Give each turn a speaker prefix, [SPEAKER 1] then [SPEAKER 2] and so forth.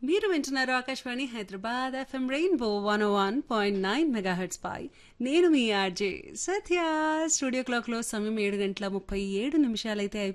[SPEAKER 1] మీరు వింటున్నారు Akashvani Hyderabad FM rainbow 101.9 megahertz పై నేను మీ ఆర్జే సత్య. స్టూడియో క్లాక్ లో సమయం 7:37 అయితే